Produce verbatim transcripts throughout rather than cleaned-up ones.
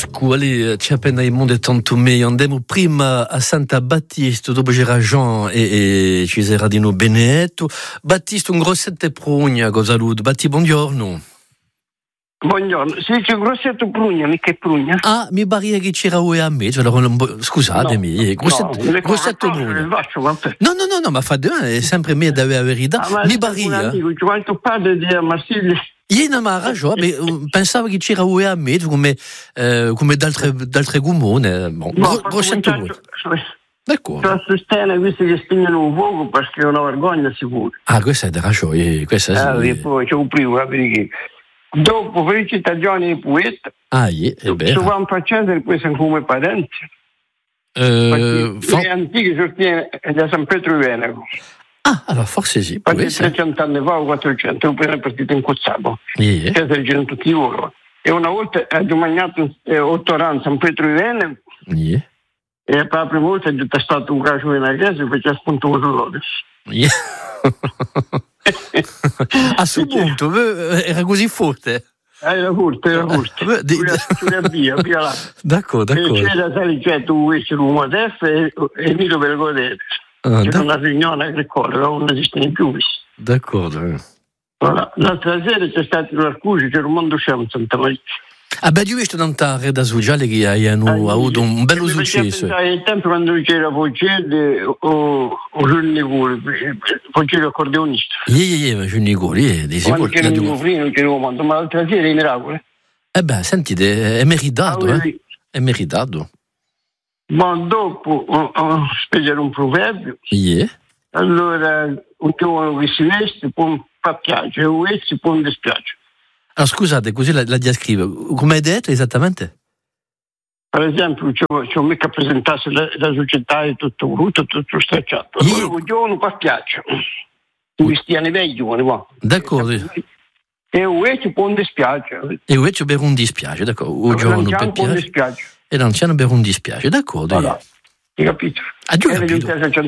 Scuole c'è appena il mondo è tanto meglio. Andiamo prima a Santa Battista, dopo c'era Jean e, e ci sarà di noi Benedetto. Battista, un grossetto prugna, cosa saluto. Batti, buongiorno. Buongiorno, si dice grossetto prugna, mica è prugna. Ah, mi pare che c'era ue a me, cioè, scusatemi, no, grossetto, no, grossetto prugna. No, no, no, no, ma fa è sempre me da avere verità. Ah, mi pare. Un amico, quanto padre di Marsiglia. Io non mi ha ragione, pensavo che c'era ue a me come, eh, come d'altre, d'altre gumone. Bon, no, grossetto prugna. D'accordo. Per sostenere questi che spingono un fuoco perché è una vergogna sicuro. Ah, questa è da ragione, questa è. Eh, poi c'è un primo, perché dopo felicità Giovanni Poeta, ah, yeah, è vero. Su Van Facenda e poi sono come parenti. Uh, fa... Le antiche sortine da San Pietro di Veneto. Ah, allora forse sì. Perché trecento anni fa o quattrocento, io poi è partito in Cozzabo. Yeah. Cioè, c'erano tutti loro. E una volta ha domanato eh, otto anni a San Pietro di Veneto. Yeah. E per la prima volta è stato un caso nella chiesa e faceva spunto con loro. Yeah. A suo punto era così forte. Era forte, era forte. Di... via, via là. D'accordo, d'accordo. E c'era Salicetto, tu esci come adesso e mi lo per godere. Ah, c'era una riunione agricola, non esiste più. D'accordo. Voilà. L'altra sera c'è stato l'Arcusi, c'era un mondo scemo Santa Maria. Ah, beh, io ho visto tante da Sugiale che hanno ah, avuto un bello successo. Nel tempo quando c'era Foggelli o Giulio Nicoli, Foggelli accordeonista. Sì, sì, ma Giulio Nicoli, di sicuro. Quando c'era Nicoli, non c'era comando, ma l'altra sera i miracoli. Eh beh, sentite, è meritato, ah, eh? È meritato. Ma dopo ho speso un proverbio. Yeah. Allora, un giovane che si veste può far piacere, o essi può dispiacere. Ah, scusate, così la, la descrivo. Come hai detto esattamente? Per esempio, ci ho mica presentato la, la società e tutto brutto, tutto stracciato. Allora, un giovane fa piacere. Tu vestiani dei giovani, va. D'accordo. E invece può un dispiace. E invece per un dispiace, d'accordo. Un giovane per piace. Dispiace. E l'anziano per un dispiace, d'accordo. Allora, hai capito? Ah, giù, capito.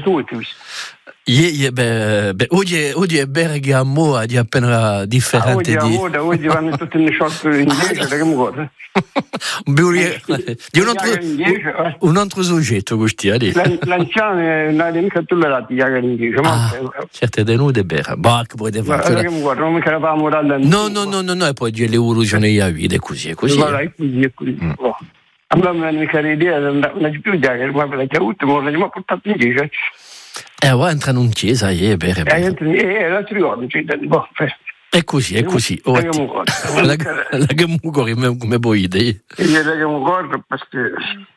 Yeah, yeah, beh, beh, oggi, oggi è Bergamo di appena differente ah, oggi, di... Oggi, oggi vanno tutti in short inglese, che mi guarda? Di un altro, un altro soggetto, questi lì. L'anziano non è mica tollerato, gli in inglese. Ah, certo, è denude bere. Bah, che potete fare? Che mi guarda, non mi caravamo morale. No, no, no, no, no, e poi c'è l'evoluzione della vita, è così, è così. È così, è così. A me non mi cade idea, non è più idea, che ma l'ha avuto, ma non mi ha portato in chiesa. Eh, ora entrano in chiesa, eh, bere, bere. Eh, l'altro giorno, boh, è così, è così. Oh, la che mi ricordo come voi idee. Io la che mi ricordo perché...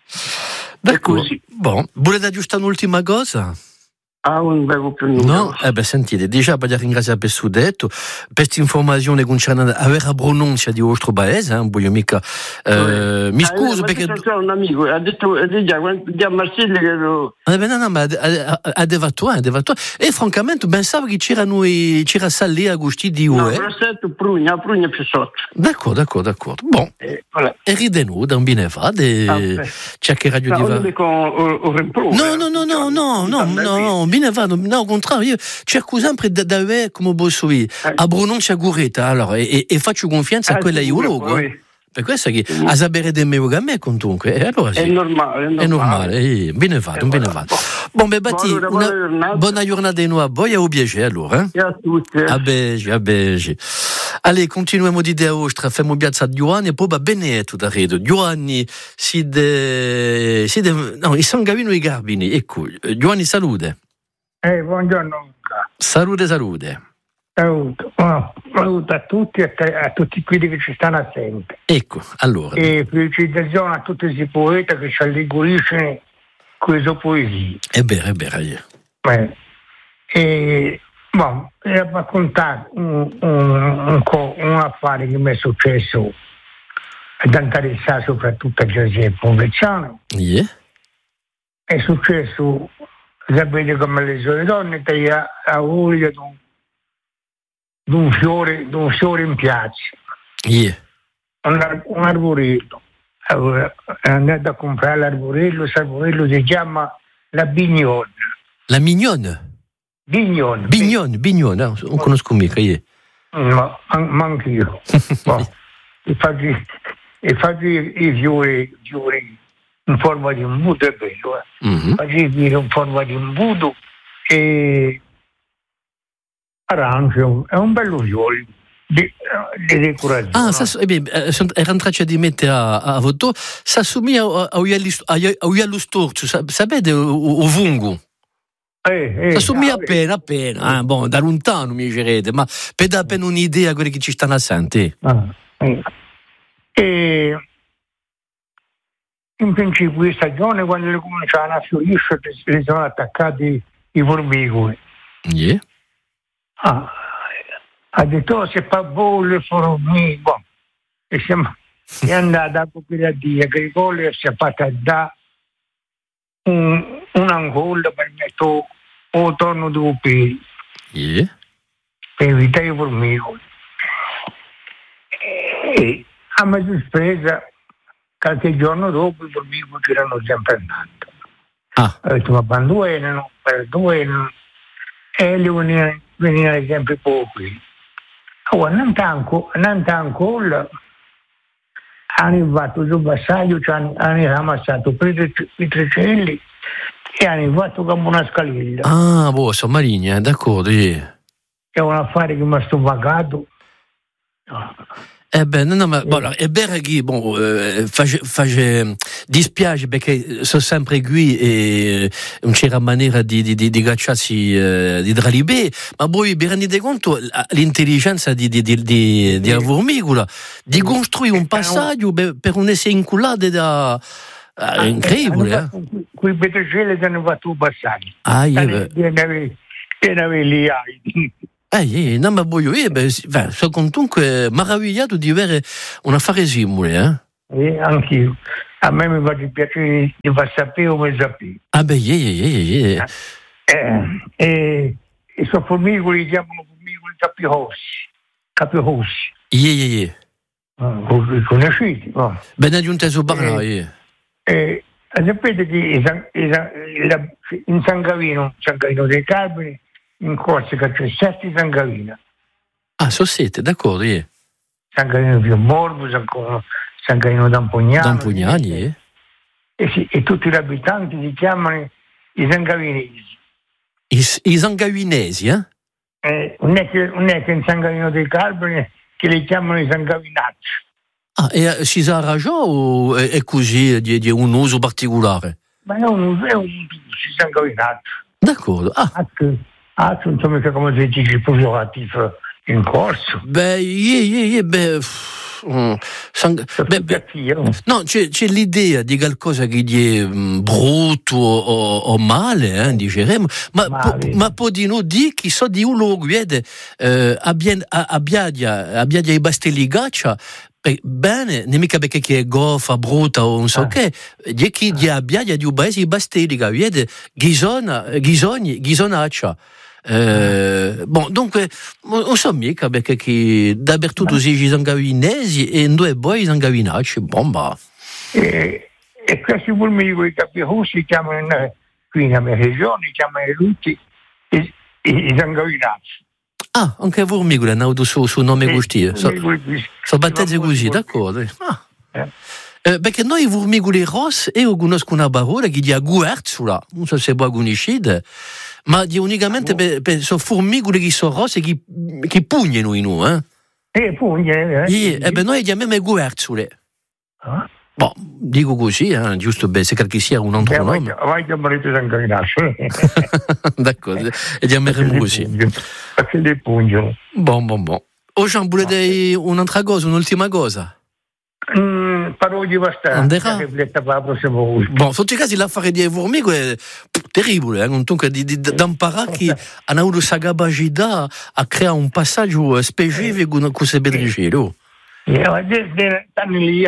È così. Bon, volete aggiustare un'ultima cosa? Ah, un bevo più nulla. No? Eh beh, sentite, già per ringraziare per su detto, per questa informazione concernente la vera pronuncia di vostro paese, non voglio mica... Eh, mi scuso eh, perché... C'è un amico, ha detto, ha detto già, a Marsiglia che lo... Eh beh, no, no, ma ha devatto, ha devatto. E francamente pensavo che c'erano c'era Salì Agusti di U E. No, grossetto, prugna, prugna più sotto. D'accordo, d'accordo, d'accordo. Bon, eh, voilà. E ridenuta, un bine va, e c'è che radio di va... No, no, no, no, no, no, no, bine va, no, al contrario, io cerco sempre di avere, come posso dire, a pronuncia corretta, allora, e, e faccio confianza a quella iologo. Per questo che a sapere del mio a me comunque, e allora sì. È normale, è normale, eh, bene fatto, bene fatto. Bon, beh, Batti, buona, una giornata. Buona giornata di nuovo a voi e au piacere allora. Eh? E a tutti. A bege, a bege. Allez, continuiamo di idea ostra, famo piazza Giovanni e poi va bene tutto redo. Giovanni si de... si de... no, i San Gavino i Garbini, ecco. Giovanni salute. Eh, buongiorno. Salute, salute. Saluto, oh, saluto a tutti e a, a tutti quelli che ci stanno attenti. Ecco, allora. E felicitazioni a tutti questi poeti che ci allegoriscono queste poesie. È vero, è vero. Io. Beh, e, bon, e raccontare un, un, un, un affare che mi è successo ad interessare soprattutto a Giuseppe Povecciano. Yeah. È successo, sapete come le sue donne, che ha voglia di un d'un fiore, d'un fiore in piazza, yeah. un, un arborello. Allora, è andato a comprare l'arborello, questo arborello si chiama la bignone. La mignone? Bignone. Bignone, bignone, no, non conosco mica io. Ma, ma anch'io. Bon, infatti, e facevi i fiori, fiori in forma di imbuto, è bello, eh? Mm-hmm. Facevi in forma di imbuto e arancio, è un bello fiore di, di decorazione. Ah, ça, eh bien, era in traccia di mettere a, a voto, si assomiglia a Uiallo Storcio, sapete, o Vungo? Eh, eh, si assomiglia ah, appena, appena, eh, bon, da lontano mi direte, ma per dare appena un'idea a quelli che ci stanno a sentire. Ah, eh. E in principio questa stagione, quando le cominciano a fiorire, le sono attaccati i formigoni. Yeah. Ah, ha detto, oh, se fa bolle formiche, boh. E siamo è andata a cooperativa agricola e si è fatta da un, un'angola per mettere o torno due peli. Yeah. Per evitare i formigoni. E a mia sorpresa, qualche giorno dopo i formigoni erano sempre andati. Ah. Ho detto, ma quando erano, quando erano, e li venivano, venivano sempre pochi. Ora, non tanto, non tanto, hanno fatto il passaggio, hanno ammazzato i trecelli e hanno fatto come una scalilla. Ah, boh, sono marini, eh, d'accordo. Yeah. È un affare che mi sto pagato. No. Eh beh, no, no, ma bon, è vero che bon, eh, face, face, dispiace perché sono sempre qui e non c'era maniera di, di, di, di gacciarsi eh, di dralibè, ma voi vi rendete conto l'intelligenza di, di, di, di, di Formicola di costruire un passaggio per un essere incullato da ah, incredibile. Eh? Qui Petrocelli hanno fatto un passaggio. Ah, io ne lì ai. Eh, no, ma voglio dire, beh, sono comunque meravigliato di avere un affare simile, eh? Eh, anch'io. A me mi fa piacere di far sapere come sapere. Ah, beh, yeah, yeah, yeah. Eh, eh, e sono formicoli, li chiamano formicoli capirossi. Capirossi. Yeah, yeah, yeah. Ah, conosciti, no? Ben aggiunte su barra, yeah. Eh, sapete che in San Gavino, San Gavino dei Carpini, in Corsica c'è sette San Gavina. Ah, sono sette, d'accordo, yeah. San Gavino di Borgo, San, San Gavino d'Ampognano. D'Ampognano, yeah. E, sì, e tutti gli abitanti si chiamano i Sangavinesi. I, i Sangavinesi, eh? eh non, è che, non è che in San Gavino dei Carpini che li chiamano i Sangavinacci. Ah, e ci sa ragione o è, è così, di, di un uso particolare? Ma è un uso, è un uso, i Sangavinacci. D'accordo, ah. Anche, Ah, non so mica come si dice pejoratif in corso. Beh, yeah, yeah, yeah, beh, mm, sang- beh, beh, no, c'è, c'è l'idea di qualcosa che è mm, brutto o, o male, eh, diceremo, ma, po, ma può di noi dire che so di un luogo, vede, eh, abbia, abbia, abbia i bastelli gaccia, bene, non mica perché è goffa, brutta o non so ah. che, di chi di abbia di un paese i bastelli, vede, ghisona, ghisoni, ghisonaccia. Eh, bon, dunque, non so mica perché che dappertutto si dice sangavinesi e due poi sangavinacci, bomba. E, e questi formigoli capirossi si chiamano in, qui nella mia regione, si chiamano tutti i, i, i sangavinacci. Ah, anche formigoli hanno avuto su, su nome così. Sono so battezze così, d'accordo. Ah. Eh. Eh, perché noi i formigoli rossi, io conosco una parola che dice guerzula, non so se voi conoscete, ma di unicamente per, per sono formigoli che sono rossi che, che pugnano in noi, eh? Eh, pugnano, eh? E eh, beh, noi chiamiamo guerzule. Ah? Boh, dico così, eh, giusto per se che sia un altro Beh, nome. Vai che marito sangavinaccio. D'accordo, e chiameremo così. Perché li pugnano. Bon, bon, bon. O Jean, volete un'altra cosa, un'ultima cosa? Mm, parole di bastante. Bon, in tutti i casi l'affare di formico è terribile, eh? Dunque di, di, da imparare che hanno avuto questa capacità a creare un passaggio specifico con queste bedricelle. Stanno lì.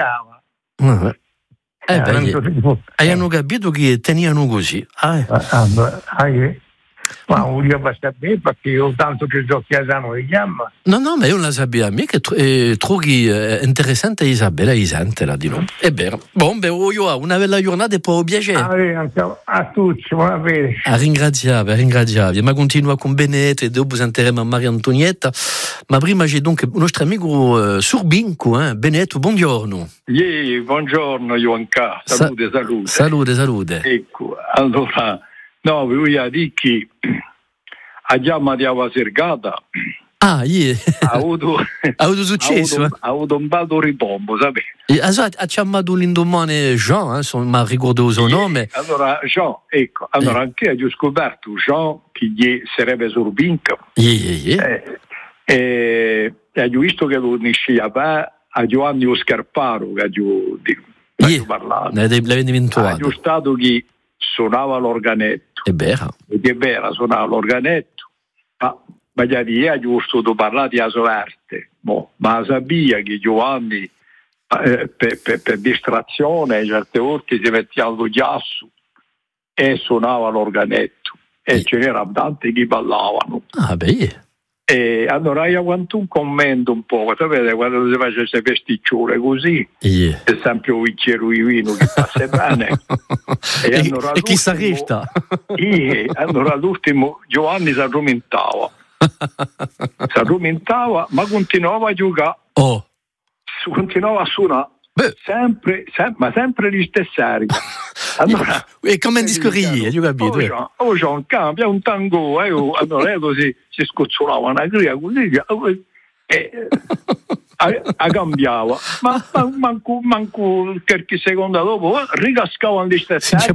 Eh beh, e hanno capito che tenivano così. Ah, eh. Ma voglio sapere perché io tanto che giochi a Sano e chiama. No, no, ma io non la sapevo. Mica è trovi interessante Isabella Isante là di noi. È vero. Buon, beh, io una bella giornata e poi piacere. A, a tutti, buona bene. A ringraziare, a ringraziare. Ma continua con Benedetto e dopo sentiremo a Maria Antonietta. Ma prima c'è dunque il nostro amico uh, Surbinco, eh? Benedetto, buongiorno. Yeah, buongiorno Ioanca, salute, Sa- salute. Salute, salute. Ecco, allora, no, lui ha detto che a chiama di Ava Sergata ah, yeah. ha avuto, ha avuto successo, ha avuto, eh? ha avuto un baldo ripombo, sapete? Ha, ha chiamato l'indomani Jean, eh, insomma, ricordo il suo yeah. nome. Allora, Jean, ecco, allora eh. anche io ho scoperto Jean che gli sarebbe Surbinco. Yeah, yeah, yeah. Eh, e, e ho visto che lo conosceva a Giovanni Oscarparo, che ho yeah. parlato. L'avete inventato. Ha stato che suonava l'organetto. È vero. È vero, suonava l'organetto, ma magari io ho giusto parlato di solerte, boh, ma sapeva che Giovanni eh, per, per, per distrazione certe volte si metteva lo ghiaccio e suonava l'organetto e yeah. ce n'erano tanti che ballavano. Ah, beh. E allora io quanto un commento un po', sapete, quando si faceva queste festicciole così, yeah. è sempre un bicchiere di vino che passa bene. e, e, allora e chi sa resta? E allora l'ultimo Giovanni si argomentava, si argomentava, ma continuava a giocare, oh. continuava a suonare, sempre, sempre, ma sempre gli stessi aria. Allora, e come in discordia, io capito. Oh, c'è un cambio, un tango, eh, allora così si scozzolava una gria così e a, a cambiava, ma manco, manco qualche secondo dopo ricascava gli stessi aria.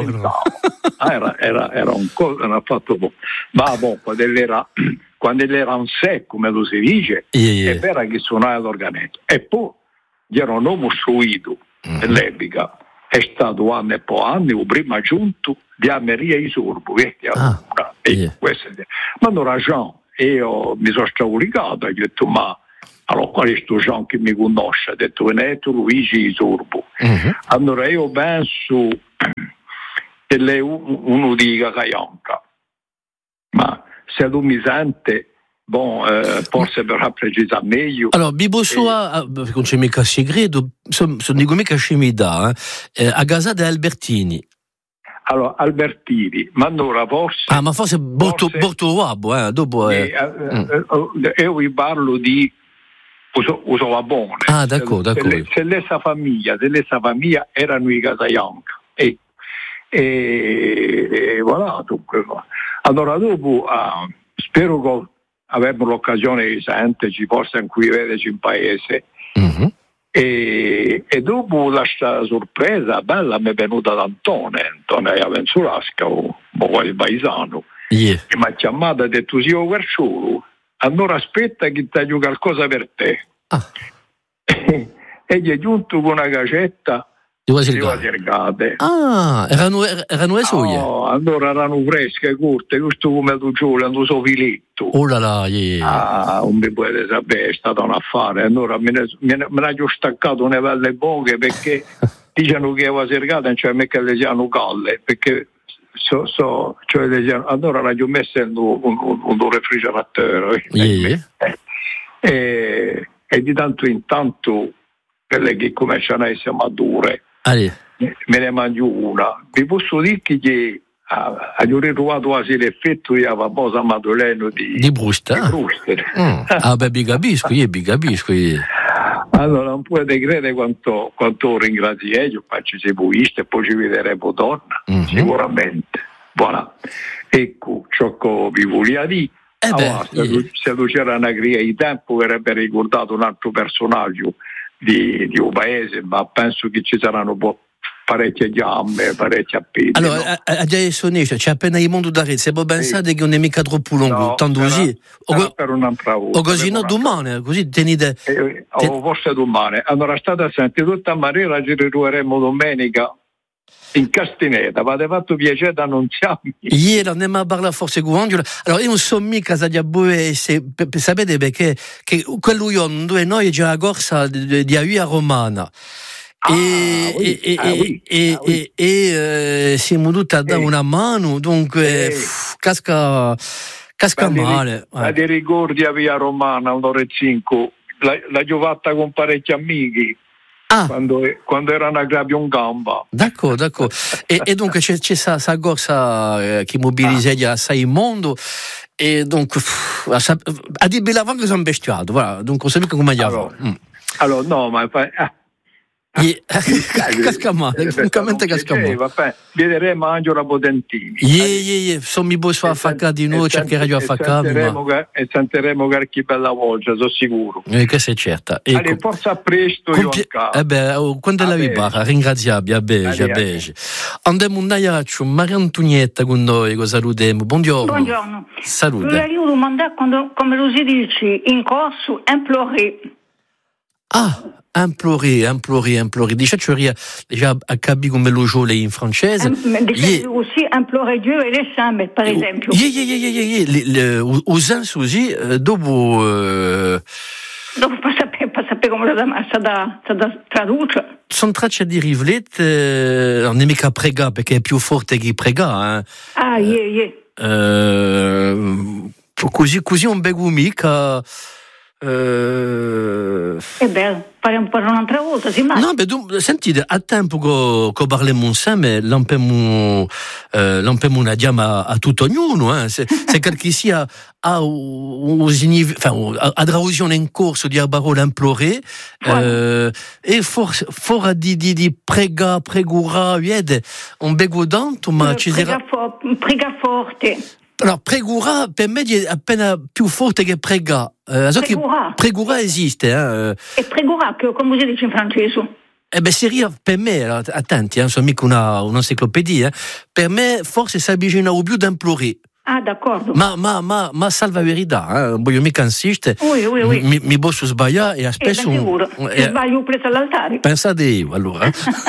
Ah, era, era, era un cosa, non ha fatto poco. Ma boh, quando era, quando era un sé, come lo si dice, yeah, yeah. è vero che suonava l'organetto. E poi era un uomo suido, mm-hmm. dell'epoca. È stato anni e poi anni, o prima giunto di Ameria e Sorbo, ah, yeah. Ma allora Jean, io mi sono straulicato e ho detto, ma allora qual è questo Jean che mi conosce? Ha detto, Veneto Luigi e Sorbo. Mm-hmm. Allora io penso che lei uno dica Caionca, ma se tu mi sente, bon, eh, forse verrà precisare meglio. Allora, Bibo sua, eh, non c'è mica segreto, sono dico mica scemità, eh, a casa di Albertini. Allora, Albertini, ma allora forse... Ah, ma forse Borto, forse, Borto Wabo, eh, dopo... Eh, eh, mm. eh, io vi parlo di Usovabone. Ah, d'accordo, d'accordo. Se, se l'essa famiglia, se l'essa famiglia erano i Casaianca. E, e, e voilà, dunque. Allora, dopo, uh, spero che avremo l'occasione di sentirci, forse in cui vederci in paese. Mm-hmm. E, e dopo la sorpresa bella mi è venuta da Antone, Antone Avenzulasca, un po' di paesano, yeah. che mi ha chiamato e ha detto, sì, io guardo, allora aspetta che ti aiuto qualcosa per te. Ah. E, e gli è giunto con una cacetta di Vasergate. Ah, erano, erano le sue? No, allora erano fresche, corte, giusto come tu giuri, hanno so filetto. Oh là là, yeah. Ah, non mi puoi sapere, è stato un affare. Allora me ne, me ne, me ne ho staccato una belle poche perché dicono che Vasergate non c'è mica le siano calle, perché so, so, cioè le siano, allora l'ho messo in un, un, un refrigeratore. Yeah. E, e di tanto in tanto quelle che cominciano a essere mature. Ah, yeah. Me ne mangio una. Vi posso dire che ah, ho ritrovato quasi l'effetto di una famosa Madoleno di, di Brusta. Di Brusta. Mm. Ah, beh, vi capisco, io vi capisco. Io. Allora, non potete credere quanto, quanto ringrazio io, faccio se visto e poi ci vedremo donna, mm-hmm. sicuramente. Voilà. Ecco, ciò che vi volevo dire. Eh allora, beh, se, yeah. se c'era una cria di tempo, verrebbe ricordato un altro personaggio di, di un paese, ma penso che ci saranno po- parecchie gambe, parecchie appeti. Allora, no? Adesso c'è appena il mondo da rete, se può pensare sì. che non è mica troppo lungo, no, tanto sarà, così. Sarà o, per un'altra volta. O così no, domani, così tenete... Eh, ten... O forse domani. Allora state attenti, tutta maniera ci ritroveremo domenica in Castineta, vi avete fatto piacere da annunziarmi. Ieri andiamo a parlare forse con Angela. Allora io non so mica se sapete perché che quello io dove noi c'è la corsa di, di Avia Romana Ah, e, oui, e, ah, oui, e, ah, oui. e, e eh, siamo tutti a dare eh. una mano, dunque eh. pff, casca, casca ma male. Ma ti ricordi a Via Romana, un'ora e cinque, la, la giovata con parecchi amici. Ah. Quando, quando erano a Grabio in gamba. D'accordo, d'accordo. e, e dunque c'è questa corsa eh, che mobilizza ah. assai il mondo e dunque pff, a, a dire bella che sono bestiato, voilà. Dunque non so come gli allora, mm. allora no, ma ah. casca male, francamente casca male. Vabbè, vedremo anche la Potentini. Yeah, yeah, yeah. Sono mi posso affaccare di noi, cercherò di affaccarmi. E sentiremo qualche bella voce, sono sicuro. Eh, che sei certa. E allora, com- forza presto, compie- io eh beh, oh, quando la vi barra, ringraziabile, a Bege, a Bege. Andiamo un aiaccio, Maria Antonietta con noi, cosa salutiamo. Buongiorno. Buongiorno. Salute. Volevo domandare quando, come lo si dice, in corso, imploré. Ah, imploré, imploré, imploré. Déjà, tu as déjà accabi come lo jole in francese. Mais yeah. aussi imploré Dieu et les saints, par exemple. Yeah, yeah, yeah, yeah, yeah. Aux uns aussi, dopo... Uh... Dopo per sapere, per sapere come si da, da traduce. Sono tracce di rivlette, eh, non è mica prega, perché è più forte che prega. Eh. Ah, yeah, yeah. Uh, così, così un begù mica... Uh... È bello, parliamo per un'altra volta, si immagina. No, beh, du, sentite, a tempo che, che parliamo insieme, l'ampiamo eh, una diama a tutto ognuno, eh. se, se qualche sia ha un adrausione in corso di parola imploré, eh, e forse for di, di, di prega, pregura, vede, un bego danto, ma ci sarà... Prega, for, prega forte. Allora, pregura per me è appena più forte che prega. Eh, so pregura. Che pregura esiste. Eh. E pregura, che come si dice in francese? Eh beh, seria per me, attenti, eh, sono mica una, un'enciclopedia, eh. Per me forse si avvicina più da implorare. Ah, d'accordo. Ma, ma, ma, ma salva verità, eh. Non voglio mica insistere. Oui, oui, oui. Mi, mi posso sbagliare e spesso... Eh, sicuro. Eh, sbaglio presso all'altare. Pensate io, allora.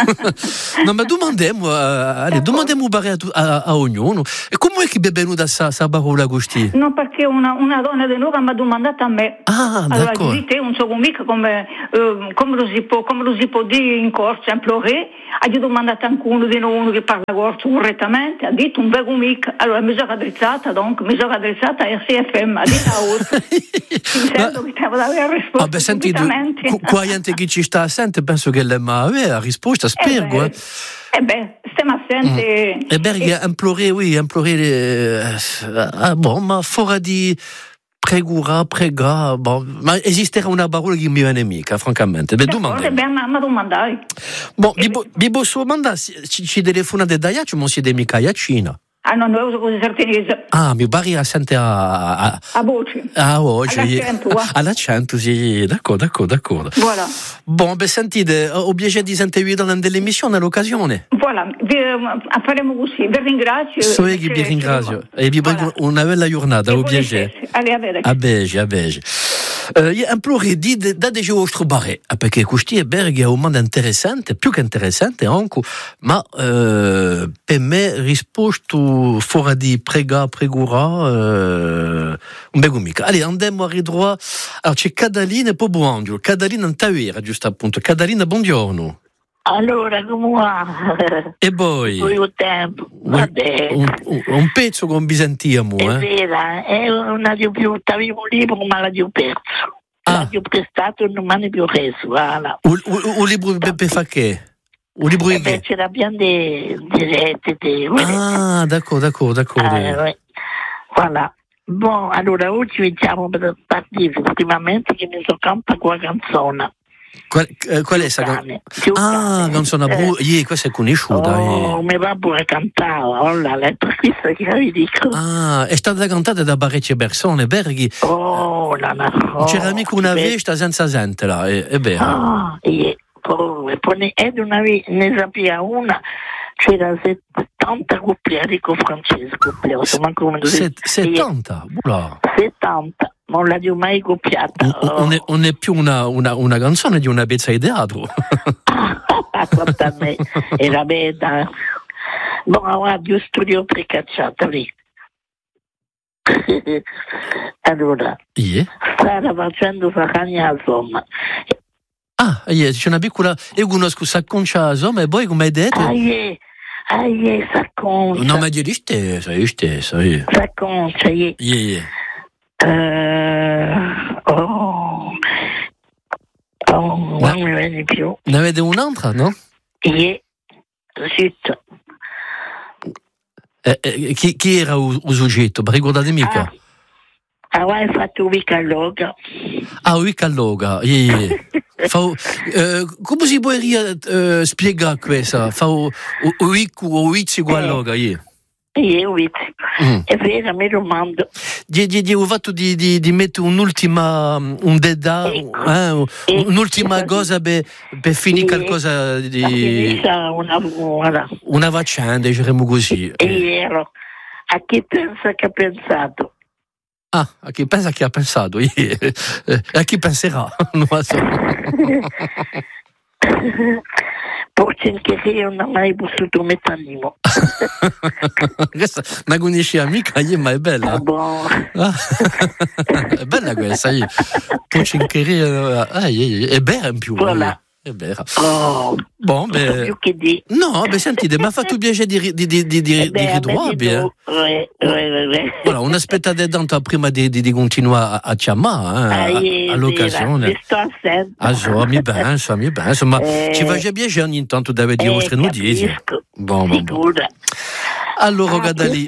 No, ma domandiamo, uh, allez, domandiamo a, a, a ognuno. E come è che è venuta questa parola così? No, perché una, una donna di nuovo mi ha domandato a me. Ah, allora, d'accordo. Allora, te, non so mica come, uh, come, lo si può, come lo si può dire in corso, implorare. Ha domandato anche uno di noi, uno che parla corso correttamente, ha detto un vero mica. Allora, mi sono addrezzata, donc, mi sono addrezzata a R C F M, ha detto a Urs. Sento che devo dare la risposta. Vabbè, senti, qua gente che ci sta assente, penso che lei ma aveva la risposta, spero. Eh Eh beh, stiamo assenti. Mm. E beh, implorare, oui, implorare. Eh, ah, bon, ma fuori di pregura, prega, bon, ma esisterà una parola che mi viene mica, francamente. Beh, domanda. Eh beh, ma domandai. Bon, vi posso domandare, ci, ci telefonate da Iaccio, ma siete mica Iacina? Ah no, noi uso così sartinese. Ah, mi pare a sente a... A, a voce. A voce. All'accento, eh. All'accento, sì, d'accordo, d'accordo, d'accordo. Voilà. Bon, beh, sentite, ho piacere di sentirvi nell'emissione all'occasione. Voilà, vi, faremo così, vi ringrazio. So che vi ringrazio. E vi prego voilà. Una bella giornata, ho piacere. Allez, a vedere. A Bege, a Bege. Uh, io implorerei di da dei vostri bare, perché questi è berghi è un mondo interessante, più che interessante anche, ma uh, per me risposto fuori di prega, pregura, uh, un bel mica. Allora, andiamo a ridroa. Allora, c'è Cadalina e poi buongiorno. Cadalina in Tavera, giusto appunto. Cadalina, buongiorno. Allora, come va? E poi? Poi il tempo, va bene. Un, un, un pezzo con Bisentiamo, è eh? È vera, è una di più, avevo un libro ma l'ho perso. Ah. L'ho prestato e non mi hanno più reso, voilà. Un libro per fa che? Un libro di che? C'era pian di dirette. Ah, d'accordo, d'accordo, d'accordo. Eh, voilà. Bon, allora oggi iniziamo per partire ultimamente che mi sono cantata qua canzone. Qual, eh, qual è questa canzone? Ah, canzone bru- eh. yeah, questa è conosciuta. Oh, eh. mi va pure cantare, oh la lettera, questa che vi dico. Ah, è stata cantata da parecchie persone, Berghi. Oh, la la. Oh, c'era mica una festa senza gente là, è, è vero. Ah, e oh, poi ed una ne sapeva una. C'era settanta coppie con Francesco, settanta? settanta, non l'ho mai copiata. Oh. Non, è, non è più una, una, una canzone di una pezza di teatro. A me era bella. No, guarda, io studio precacciata lì. Allora, yeah. stava facendo Sacagna insomma. Ah, c'è una piccola... Io conosco Sacconcia, ma poi come hai detto... Ah, yeah. Ah, yeah, Sacconcia. No, ma di stessa, io stessa, io. Sacconcia, yeah. Yeah, yeah. Uh, oh... Oh, non mi vedi più. Ne avete un'altra, no? Yeah. Zitto. Eh, eh, chi, chi era il soggetto? Ricordate mica? Ah, ah, hai fatto Wicaloga. Ah, Wicaloga, yeah, yeah. Fa, eh, come si può eh, spiegare questo? Fa o Wic o Wizzi Gualoga, yeah. Io, mm. È vero, mi domando. Ho fatto di, di, di mettere un'ultima un deda, ecco. eh, un'ultima cosa per, per finire qualcosa di una, una, una vaccanda, diciamo così. È vero. A chi pensa che ha pensato? Ah, a chi pensa che ha pensato? Yeah. A chi penserà? Non lo so. Perché io non ho mai vissuto metanimo. Questa non conosci mica io, ma è bella. Ah, bon. È bella questa. Perché ah, è bella in più. Voilà. È vera. Oh, bon, beh, più che di. No, beh, sentite, mi ha fatto piacere di di di di di, eh beh, di ridurre. Eh. Voilà, on aspetta tanto prima di, di, di continuare a, a chiamare eh, ah, all'occasione. Ah, so, mi penso, mi penso, ma eh, ci faccia piacere ogni tanto di avere le vostre eh, notizie. Bon, bon, bon. Allora, ah, Gadali.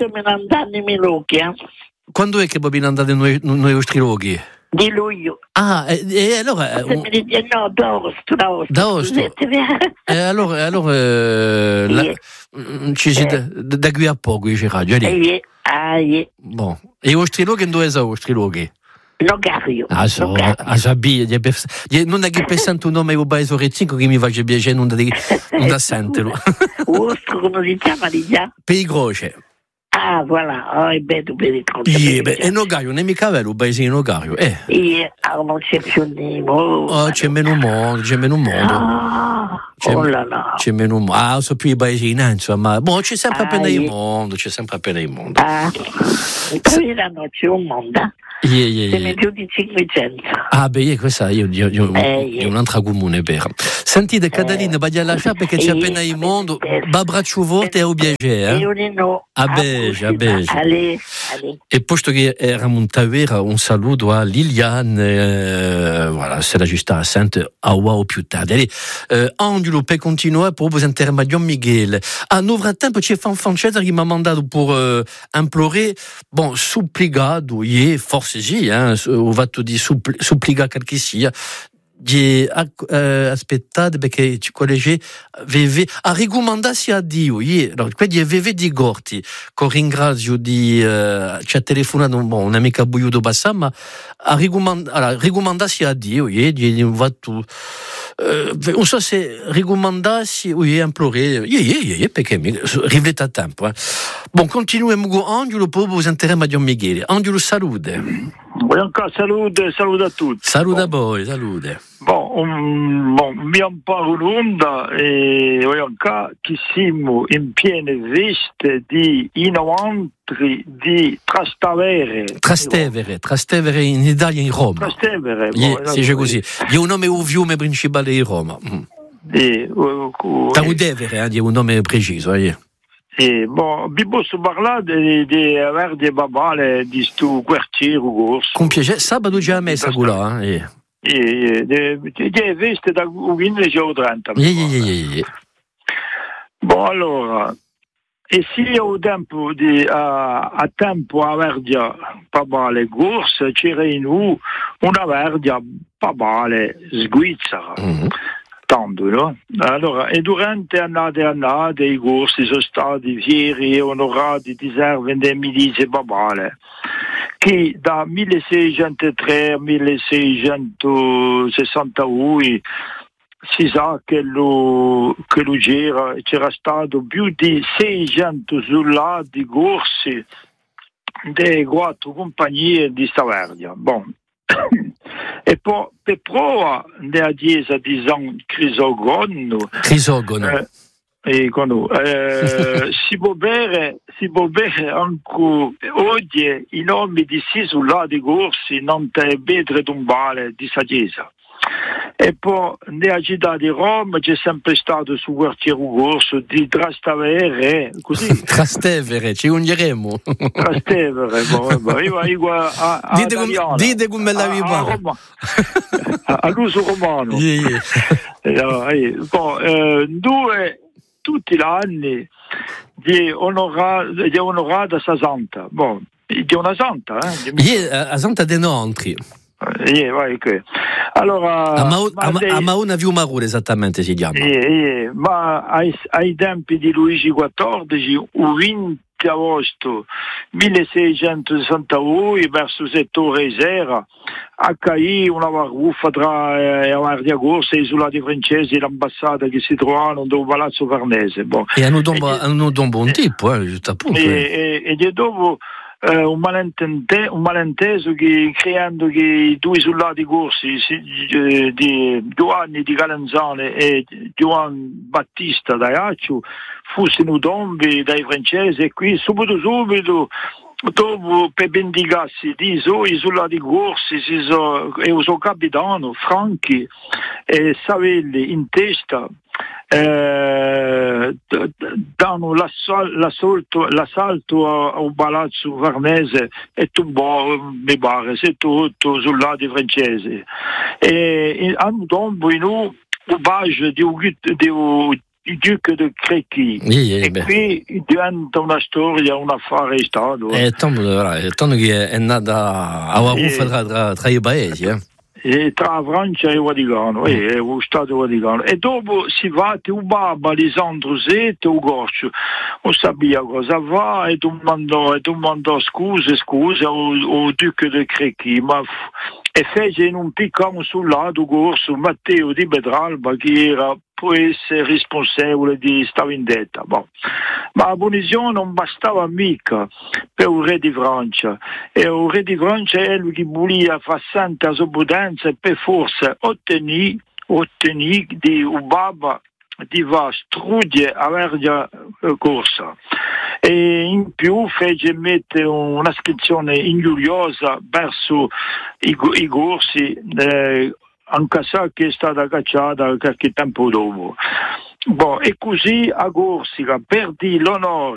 Eh? Quando è che Bobina andate noi, noi vostri luoghi? Di luglio. Ah, e, e allora... Se mi dice no, d'agosto, d'agosto. D'agosto. E allora, allora eh, la, yeah. ci si da, da qui a poco, dice Radio. Yeah. Ah, yeah. Bon. E i vostri luoghi dove sono i vostri luoghi? Nogario. Ah, so, ah, sabia. Non è che pensando un nome di Sorezzino che mi faccia piacere, non da sentirlo. Vostro, come si chiama di già? Per i croce. Ah, voilà, oh, è bello per il conto. Yeah, beh, e Nogario, non è mica vero, un paesino Nogario, eh. Yeah, ah, non c'è più niente. Oh, c'è meno mondo, c'è meno mondo. Ah, c'è, oh là là. C'è meno mondo. Ah, so più i paesini, insomma. Boh, c'è sempre ah, appena yeah. il mondo, c'è sempre appena il mondo. Ah, e poi la notte un mondo. Yeah, yeah, se yeah. ne più di cinquecento. Ah, beh, io questa io, io, io, eh, io un'altra comune per. Sentite, Catalina, vai a lasciare perché c'è appena il mondo. Babraccio volte e obiege, eh? Io no. A beige, a beige. Allez, allez. E posto che eravamo in Tavera, un saluto a Liliane, eh, voilà, se la giusta assente, a wow più tardi. Allez, eh, Angelo, per continuare, per vous intermediare Miguel. A nel frattempo c'è Fan Francesa che mi ha mandato per eh, implorare, bon, supplicato, yeah, forse sì, eh, ho fatto di suppl- supplicare qualche sia, di uh, aspettate perché ci colleghi veve a ricomandarsi a Dio, yeah. Allora, quindi veve di Gorti, che ringrazio di uh, ci ha telefonato bon, un'amica buio bassa, ma a ricomand- allora, ricomandarsi a Dio, yeah, di un fatto Uh, non so se ricomandarsi o implorare, yeah, yeah, yeah, perché mi rivlete a tempo. Eh. Bon, continuiamo con Angelo, poi vi sentiremo a Don Michele. Angelo, salute. Buonasera, salute, salute a tutti. Salute a voi, salute. Bon, um, bon, mi un po' un'onda e ancora che siamo in piene viste di inolantri di Trastevere. Trastevere, Trastevere in Italia, in Roma. Trastevere, yeah, bon, sì, c'è così. È un nome un fiume principale di Roma. Mm. E, uh, uh, Trastevere è un nome preciso, yeah. E, bon, vi posso parlare di, di avere dei babale di sto quartiere corso. Con piacere, sabato già a messa quella, eh. Yeah. E è veste da quindici o trenta. Yeah, yeah, yeah, yeah. Bon, allora, e se io tempo di, a, a tempo a verdia pabale corsa, c'era in u una verdia pabale sguizza. Mm-hmm. Tanto, no? Allora, e durante annate e annate i corsi sono stati fieri e onorati di serve dei milizie babale, che da milleseicentotrentasei a milleseicentosessantuno si sa che lo, che lo c'era, c'era stato più di seicento soldati corsi delle quattro compagnie di Staverdia. Bon. E poi per prova nella chiesa di San Crisogono, Crisogono. Eh, eh, eh, si può bere si può bere anche oggi i nomi di sei soldati corsi non te pietre tombali di sa chiesa. E poi nella città di Roma c'è sempre stato su quartiere Corso di Trastevere, così. Trastevere, ci uniremo. Trastevere, boh, io, io a, a dite, com, dite come la viva. All'uso romano. Yeah, yeah. eh, poi, eh, due, tutti gli anni di onorata, di onorata sa santa. Bon, di una santa, eh? Di... Yeah, a Santa de Nontri. Yeah, vai, okay. Allora, a, Mau, ma a, dei... a Mauna Viumarure esattamente si chiama. Yeah, yeah. Ma ai, ai tempi di Luigi quattordici, il venti agosto milleseicentosessantadue, verso il settore Isera, accaì una baruffa tra eh, la Guardia Corsa e i isolati francesi e l'ambasciata che si trovavano nel Palazzo Farnese. Bon. E hanno un buon tipo, eh, giusto appunto. E, e, e dopo Uh, un, malentende, un malenteso che creando che i due soldati corsi si, eh, di Giovanni di Calenzane e Giovanni Battista d'Aiaccio fossero tombi dai francesi e qui subito subito dopo per vendicarsi di so, i soldati corsi si so, e il suo capitano Franchi e Savelli in testa Eh, danno l'assalto, l'assalto al palazzo Farnese e tumbò, mi pare, tutto soldati francesi e hanno tombo in un bage di un il duca di Crequi yeah, yeah, e beh. Qui diventa una storia, un affare di Stato e tanto che è nata a Ruffa tra, tra, tra i paesi eh. E tra Francia e Vaticano, e lo Stato Vaticano. E dopo si va, tu babba di Sandro Zette o Gorcio, non sapeva cosa va e tu mandò, e tu mandò scuse, scuse al duca di Crequi, ma e fece in un piccolo sul lato Gorso Matteo di Bedralba che era può essere responsabile di sta vendetta. Bon. Ma la punizione non bastava mica per il re di Francia e il re di Francia è lui che voleva fare santa sua potenza e per forza ottenì, ottenì di un babba di va studiare a verga corsa e in più fece mettere una scrizione ingiuriosa verso i, i corsi eh, anche se che è stata cacciata qualche tempo dopo. Boh, e così a Corsica perdi l'onore